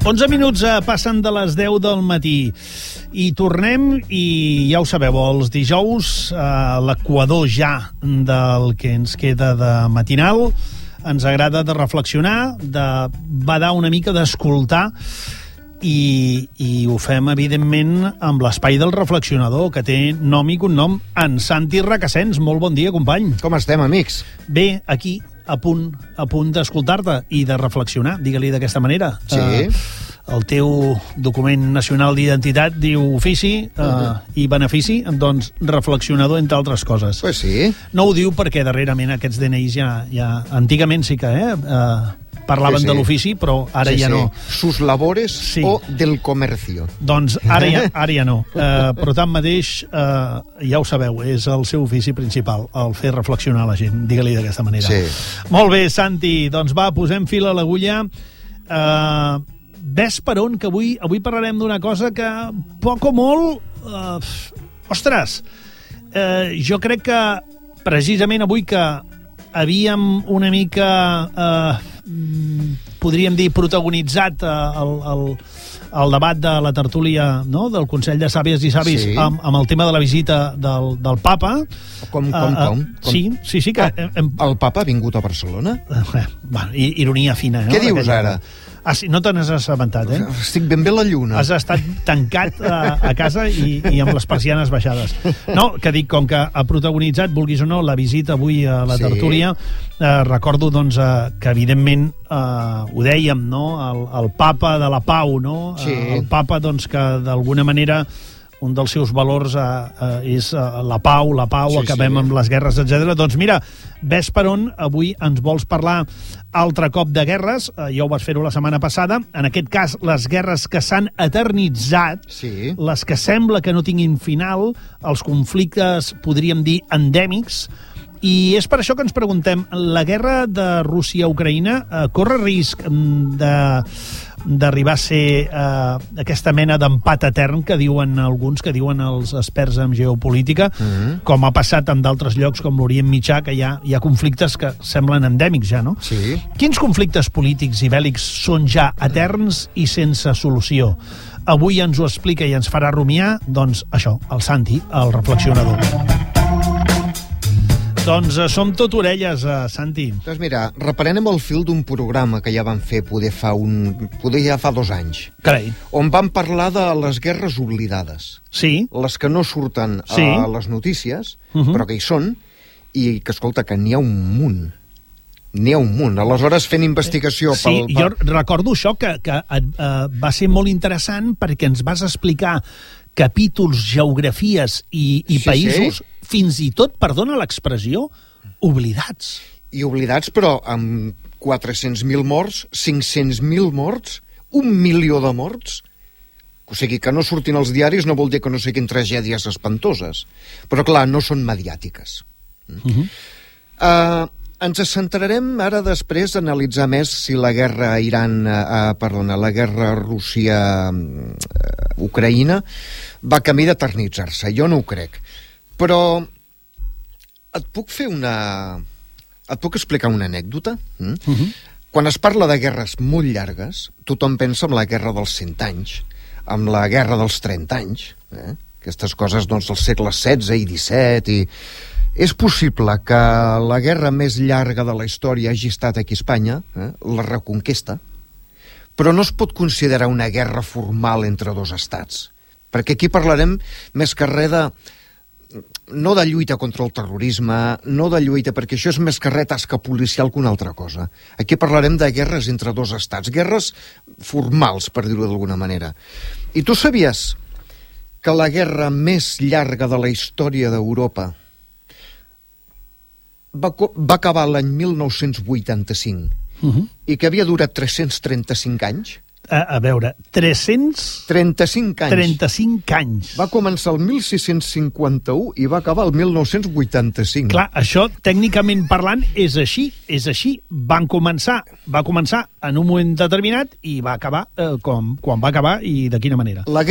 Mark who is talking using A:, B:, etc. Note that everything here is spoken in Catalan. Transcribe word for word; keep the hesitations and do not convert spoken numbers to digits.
A: onze minuts passen de les deu del matí i tornem, i ja ho sabeu, els dijous, a l'equador ja del que ens queda de matinal, ens agrada de reflexionar, de badar una mica, d'escoltar, i, i ho fem, evidentment, amb l'espai del reflexionador, que té nom i cognom, en Santi Recasens. Molt bon dia, company.
B: Com estem, amics?
A: Bé, aquí, a punt, a punt d'escoltar-te i de reflexionar, digue-li d'aquesta manera.
B: Sí.
A: Uh, el teu document nacional d'identitat diu ofici uh, uh-huh. i benefici, doncs reflexionador, entre altres coses.
B: Pues sí.
A: No ho diu perquè darrerament aquests D N Is ja... ja antigament sí que eh, uh, parlaven sí, sí. de l'ofici, però ara
B: sí,
A: ja
B: sí.
A: no.
B: Sus labores
A: sí.
B: o del comercio.
A: Doncs ara ja, ara ja no. Uh, però tanmateix, uh, ja ho sabeu, és el seu ofici principal, el fer reflexionar la gent, digue-li d'aquesta manera.
B: Sí.
A: Molt bé, Santi, doncs va, posem fil a l'agulla. Uh, ves per on, que avui, avui parlarem d'una cosa que, poc o molt, uh, ostres, uh, jo crec que precisament avui que havíem una mica... Uh, podríem dir protagonitzat el, el, el debat de la tertúlia, no?, del Consell de Sàvies i Savis sí. amb, amb el tema de la visita del, del papa.
B: Com, com, uh, com? com?
A: Sí, sí, sí que...
B: Ah, hem... El papa ha vingut a Barcelona?
A: Uh, bueno, ironia fina, no?
B: Què dius ara?
A: Ah, sí, no te n'has assabentat, eh?
B: Estic ben bé a la lluna.
A: Has estat tancat a, a casa i, i amb les persianes baixades. No, que dic, com que ha protagonitzat, vulguis o no, la visita avui a la sí. tertúlia, eh, recordo, doncs, eh, que evidentment eh, ho dèiem, no?, el, el papa de la pau, no?
B: Sí.
A: Eh, el papa, doncs, que d'alguna manera un dels seus valors eh, eh, és eh, la pau, la pau, sí, acabem sí. amb les guerres, etcètera. Doncs mira, ves per on avui ens vols parlar altre cop de guerres, eh, ja ho vas fer-ho la setmana passada, en aquest cas les guerres que s'han eternitzat, sí. les que sembla que no tinguin final, els conflictes, podríem dir, endèmics, i és per això que ens preguntem, la guerra de Rússia a Ucraïna eh, corre risc de... d'arribar a ser eh, aquesta mena d'empat etern que diuen alguns, que diuen els experts en geopolítica, mm-hmm. com ha passat en d'altres llocs com l'Orient Mitjà, que hi ha, hi ha conflictes que semblen endèmics ja, no?
B: Sí.
A: Quins conflictes polítics i bèl·lics són ja eterns i sense solució? Avui ens ho explica i ens farà rumiar, doncs això, el Santi, el reflexionador. Doncs uh, som tot orelles, uh, Santi.
B: Doncs mira, reprenem el fil d'un programa que ja van fer poder fa un... poder ja fa dos anys.
A: Carai.
B: On van parlar de les guerres oblidades.
A: Sí.
B: Les que no surten
A: sí.
B: a les notícies,
A: uh-huh.
B: però que hi són, i que, escolta, que n'hi ha un munt. N'hi ha un munt. Aleshores, fent investigació...
A: Sí,
B: pel, pel...
A: jo recordo això, que, que uh, va ser molt interessant perquè ens vas explicar capítols, geografies i, i
B: sí,
A: països,
B: sí.
A: fins i tot, perdona l'expressió, oblidats.
B: I oblidats, però amb quatre-cents mil morts, cinc-cents mil morts, un milió de morts. O sigui, que no surtin als diaris no vol dir que no siguin tragèdies espantoses. Però, clar, no són mediàtiques. Uh-huh. Uh, ens centrarem ara després a analitzar més si la guerra Iran, uh, perdona, la guerra Rússia-Ucraïna va camí d'eternitzar-se. Jo no ho crec. Però et puc fer una... et puc explicar una anècdota? Mm? Uh-huh. Quan es parla de guerres molt llargues, tothom pensa en la guerra dels cent anys, amb la guerra dels trenta anys, eh? Aquestes coses doncs, dels segles setze i disset, i... És possible que la guerra més llarga de la història hagi estat aquí a Espanya, eh? la Reconquesta, però no es pot considerar una guerra formal entre dos estats, perquè aquí parlarem més que res de... no de lluita contra el terrorisme, no de lluita, perquè això és més que res tasca policial que una altra cosa. Aquí parlarem de guerres entre dos estats, guerres formals, per dir-ho d'alguna manera. I tu sabies que la guerra més llarga de la història d'Europa va, va acabar l'any mil nou-cents vuitanta-cinc uh-huh. i que havia durat tres-cents trenta-cinc anys?
A: A, a veure, tres-cents...
B: trenta-cinc anys.
A: trenta-cinc anys.
B: Va començar el mil sis-cents cinquanta-u i va acabar el mil nou-cents vuitanta-cinc.
A: Clar, això, tècnicament parlant, és així, és així. Van començar, va començar en un moment determinat i va acabar eh, com, quan va acabar i de quina manera.
B: La